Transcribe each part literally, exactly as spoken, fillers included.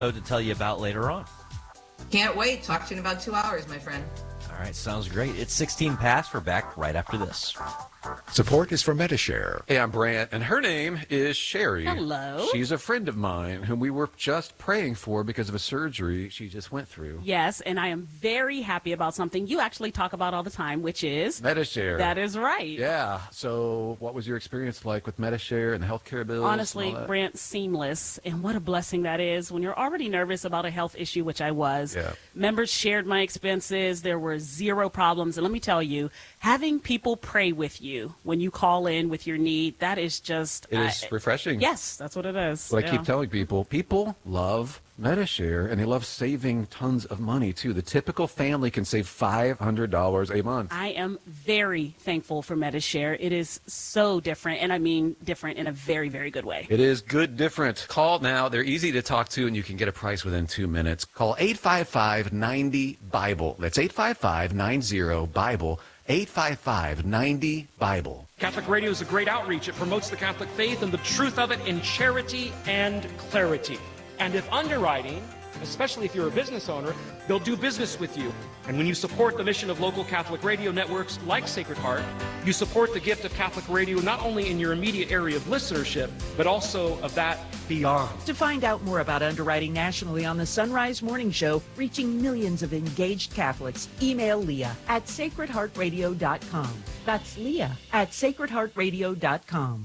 to tell you about later on. Can't wait. Talk to you in about two hours, my friend. All right, sounds great. It's sixteen past. We're back right after this. Support is for Medi-Share. Hey, I'm Brant, and her name is Sherry. Hello. She's a friend of mine whom we were just praying for because of a surgery she just went through. Yes, and I am very happy about something you actually talk about all the time, which is... Medi-Share. That is right. Yeah. So what was your experience like with Medi-Share and the healthcare bills? Honestly, Brant, seamless. And what a blessing that is when you're already nervous about a health issue, which I was. Yeah. Members shared my expenses. There were zero problems. And let me tell you, having people pray with you when you call in with your need, that is just... It is I, refreshing. Yes, that's what it is. What yeah. I keep telling people, people love Medi-Share, and they love saving tons of money, too. The typical family can save five hundred dollars a month. I am very thankful for Medi-Share. It is so different, and I mean different in a very, very good way. It is good different. Call now. They're easy to talk to, and you can get a price within two minutes. Call eight five five, nine zero, BIBLE. That's eight five five, nine zero, BIBLE. eight five five, nine zero, BIBLE. Catholic Radio is a great outreach. It promotes the Catholic faith and the truth of it in charity and clarity. And if underwriting, especially if you're a business owner, they'll do business with you. And when you support the mission of local Catholic radio networks like Sacred Heart, you support the gift of Catholic radio not only in your immediate area of listenership, but also of that beyond. To find out more about underwriting nationally on the Sunrise Morning Show, reaching millions of engaged Catholics, email Leah at sacred heart radio dot com. That's Leah at sacred heart radio dot com.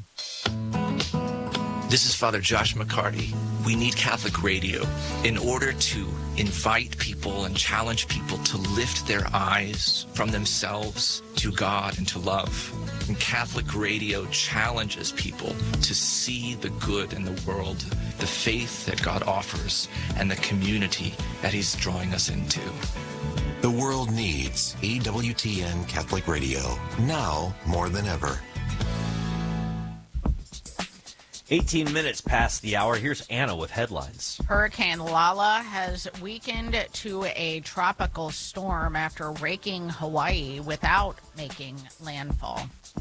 This is Father Josh McCarty. We need Catholic radio in order to invite people and challenge people to lift their eyes from themselves to God and to love. And Catholic radio challenges people to see the good in the world, the faith that God offers, and the community that He's drawing us into. The world needs E W T N Catholic Radio, now more than ever. eighteen minutes past the hour. Here's Anna with headlines. Hurricane Lala has weakened to a tropical storm after raking Hawaii without making landfall.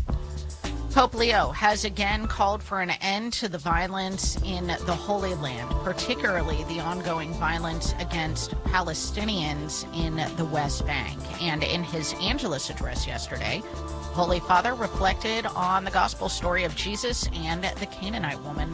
Pope Leo has again called for an end to the violence in the Holy Land, particularly the ongoing violence against Palestinians in the West Bank. And in his Angelus address yesterday, Holy Father reflected on the gospel story of Jesus and the Canaanite woman.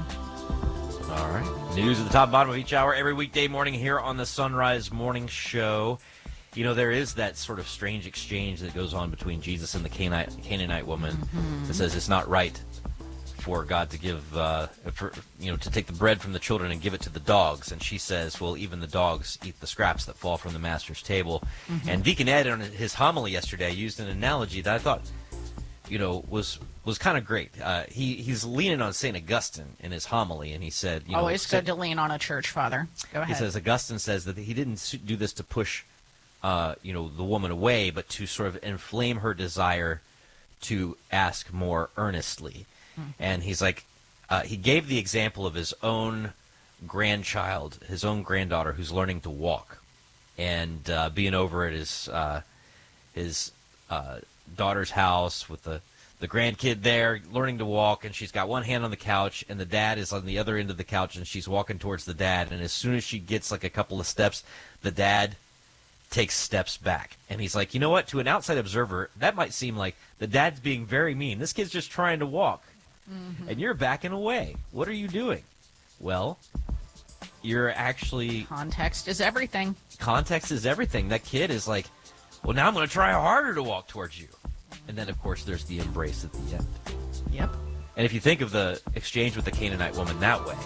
All right. News at the top and bottom of each hour every weekday morning here on the Sunrise Morning Show. You know, there is that sort of strange exchange that goes on between Jesus and the Canaanite, Canaanite woman mm-hmm. that says it's not right for God to give, uh, for, you know, to take the bread from the children and give it to the dogs. And she says, well, even the dogs eat the scraps that fall from the master's table. Mm-hmm. And Deacon Ed, on his homily yesterday, used an analogy that I thought, you know, was was kind of great. Uh, he he's leaning on Saint Augustine in his homily, and he said, you know, always good to lean on a church father. Go ahead. He says Augustine says that he didn't do this to push, uh, you know, the woman away, but to sort of inflame her desire to ask more earnestly. Mm-hmm. And he's like, uh, he gave the example of his own grandchild, his own granddaughter, who's learning to walk, and uh, being over at his uh, his. Uh, daughter's house with the the grandkid there learning to walk, and she's got one hand on the couch and the dad is on the other end of the couch, and she's walking towards the dad, and as soon as she gets like a couple of steps, the dad takes steps back. And he's like, you know what, to an outside observer that might seem like the dad's being very mean. This kid's just trying to walk. Mm-hmm. And you're backing away. What are you doing? Well, you're actually... Context is everything. Context is everything. That kid is like, well, now I'm going to try harder to walk towards you. And then, of course, there's the embrace at the end. Yep. And if you think of the exchange with the Canaanite woman that way,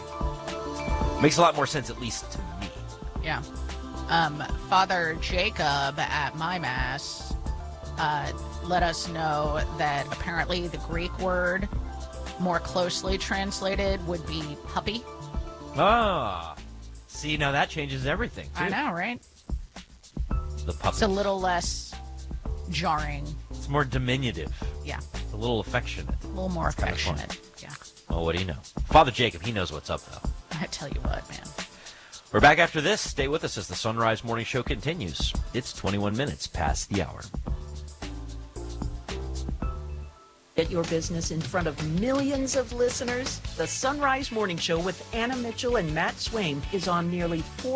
it makes a lot more sense, at least to me. Yeah. Um, Father Jacob at my Mass uh, let us know that apparently the Greek word more closely translated would be puppy. Ah. See, now that changes everything, too. I know, right? The puppy. It's a little less jarring. It's more diminutive. Yeah. A little affectionate. A little more That's affectionate. Kind of yeah. Well, what do you know? Father Jacob, he knows what's up, though. I tell you what, man. We're back after this. Stay with us as the Sunrise Morning Show continues. It's twenty-one minutes past the hour. Get your business in front of millions of listeners. The Sunrise Morning Show with Anna Mitchell and Matt Swain is on nearly four